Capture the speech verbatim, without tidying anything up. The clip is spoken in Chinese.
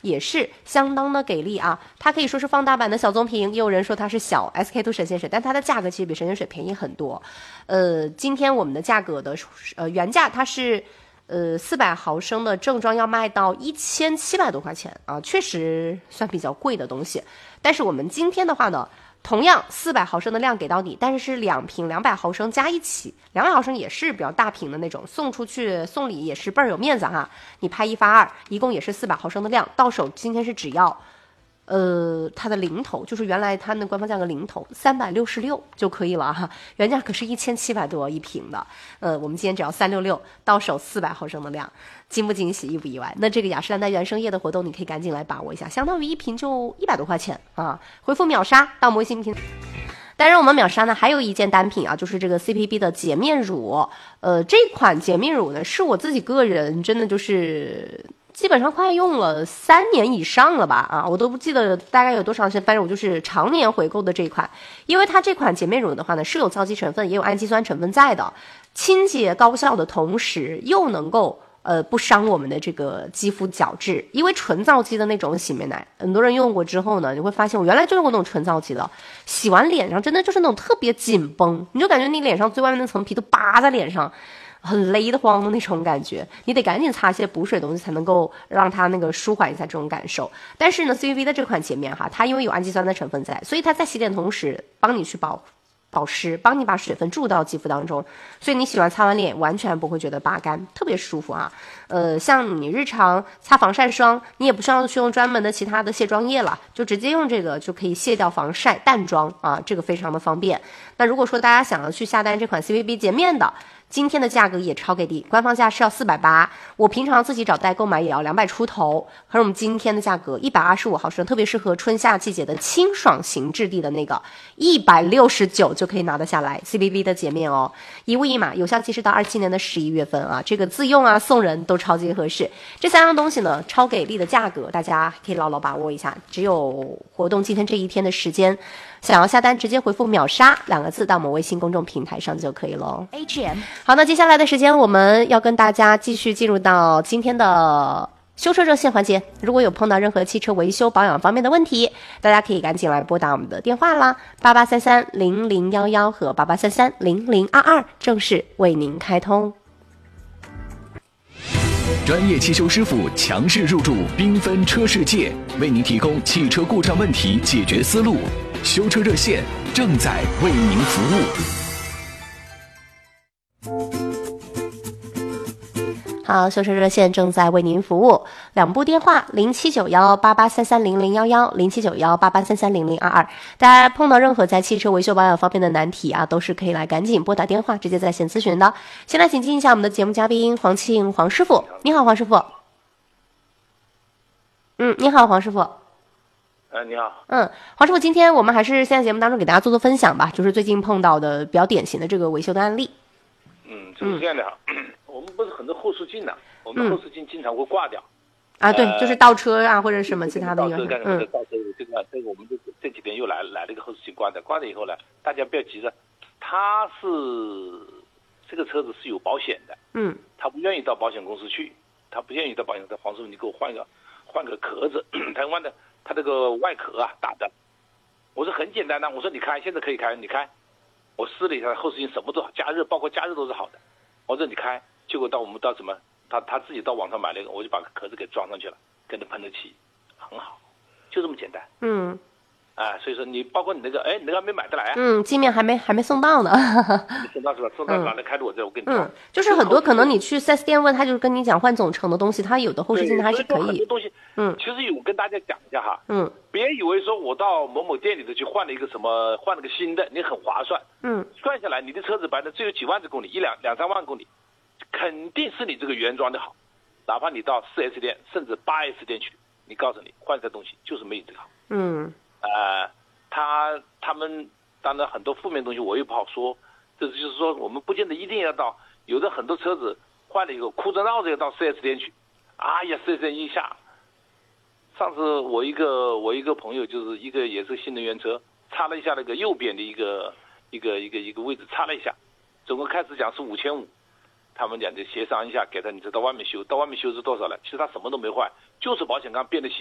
也是相当的给力啊。它可以说是放大版的小棕瓶，也有人说它是小 S K two 神仙水，但它的价格其实比神仙水便宜很多。呃，今天我们的价格的呃原价它是呃四百毫升的正装要卖到一千七百多块钱啊，确实算比较贵的东西。但是我们今天的话呢，同样四百毫升的量给到你，但是是两瓶两百毫升加一起，两百毫升也是比较大瓶的那种，送出去送礼也是倍儿有面子哈。你拍一发二，一共也是四百毫升的量，到手今天是只要，呃，它的零头就是原来它那官方价格零头三百六十六就可以了哈，原价可是一千七百多一瓶的，呃，我们今天只要三六六，到手四百毫升的量。惊不惊喜，意不意外？那这个雅诗兰黛原生液的活动，你可以赶紧来把握一下，相当于一瓶就一百多块钱啊！回复秒杀到微信平台。当然，我们秒杀呢还有一件单品啊，就是这个 C P B 的洁面乳。呃，这款洁面乳呢，是我自己个人真的就是基本上快用了三年以上了吧啊，我都不记得大概有多长时间，反正我就是常年回购的这一款。因为它这款洁面乳的话呢，是有皂基成分，也有氨基酸成分在的，清洁高效的同时又能够。呃，不伤我们的这个肌肤角质，因为纯皂基的那种洗面奶，很多人用过之后呢，你会发现我原来就用过那种纯皂基的，洗完脸上真的就是那种特别紧绷，你就感觉你脸上最外面那层皮都扒在脸上，很勒得慌的那种感觉，你得赶紧擦一些补水的东西才能够让它那个舒缓一下这种感受。但是呢 C V V 的这款洁面哈，它因为有氨基酸的成分在，所以它在洗脸的同时帮你去保保湿，帮你把水分注到肌肤当中，所以你洗完擦完脸完全不会觉得拔干，特别舒服啊。呃，像你日常擦防晒霜，你也不需要去用专门的其他的卸妆液了，就直接用这个就可以卸掉防晒淡妆啊，这个非常的方便。那如果说大家想要去下单这款 C V B 洁面的，今天的价格也超给力，官方价是要四百八，我平常自己找代购买也要两百出头，可是我们今天的价格一百二十五毫升，特别适合春夏季节的清爽型质地的那个一百六十九就可以拿得下来 C V B 的洁面哦，一物一码，有效期是到二七年的十一月份啊，这个自用啊送人都超级合适。这三样东西呢，超给力的价格，大家可以牢牢把握一下，只有活动今天这一天的时间。想要下单，直接回复秒杀两个字到我们微信公众平台上就可以了。H M 好，那接下来的时间我们要跟大家继续进入到今天的修车热线环节。如果有碰到任何汽车维修保养方面的问题，大家可以赶紧来拨打我们的电话啦，八八三三零零一一和八八三三零零二二，正式为您开通。 专业汽修师傅强势入驻缤纷车世界，为您提供汽车故障问题解决思路。修车热线正在为您服务。 好，修车热线正在为您服务，两部电话零七九幺八八三三零零幺幺，零七九幺八八三三零零二二。大家碰到任何在汽车维修保养方面的难题啊，都是可以来赶紧拨打电话直接在线咨询的。先来请进一下我们的节目嘉宾黄庆黄师傅，你好，黄师傅。嗯，你好，黄师傅。 呃，你好。 嗯，黄师傅，今天我们还是现在节目当中给大家做做分享吧，就是最近碰到的比较典型的这个维修的案例。 嗯，就是这样的哈。嗯我们不是很多后视镜呢、啊，我们后视镜经常会挂掉。 嗯、啊，对，呃、就是倒车啊，或者什么其他的原因。 倒车干什么的？倒车这个这个，我们这这几天又来来了一个后视镜挂掉，挂掉以后呢，大家不要急着，他是这个车子是有保险的， 嗯， 他不愿意到保险公司去，他不愿意到保险公司，黄师傅你给我换一个换个壳子，台湾的他这个外壳啊打的，我说很简单的，我说你开，现在可以开，你开，我试了一下后视镜什么都好，加热包括加热都是好的，我说你开。结果到我们到什么，他他自己到网上买了一个，我就把壳子给装上去了，跟着喷了漆，很好，就这么简单。 嗯， 啊，所以说你包括你那个，哎，你那个还没买得来啊？ 嗯，镜面还没还没送到呢。 你送到是吧？送到哪来开的？我这我跟你说。 嗯，就是很多可能你去 四 S 店问他，就是跟你讲换总成的东西，他有的后视镜还是可以。 很多东西， 嗯， 其实我跟大家讲一下哈， 嗯， 别以为说我到某某店里头去换了一个什么，换了个新的，你很划算。 嗯， 算下来你的车子白的只有几万的公里，一两两三万公里。肯定是你这个原装的好，哪怕你到 四 S 店甚至八 S 店去，你告诉你换这东西就是没有这个好。 嗯， 呃，他他们当然很多负面东西我也不好说，这就是说我们不见得一定要到，有的很多车子换了以后哭着闹着要到 四 S 店去，哎呀 四 S 店一下，上次我一个我一个朋友就是一个也是新能源车，擦了一下那个右边的一个一个一个一个位置擦了一下，总共开始讲是五千五。他们俩就协商一下，给他，你知道外面修，到外面修是多少了？其实他什么都没坏，就是保险杠变得细。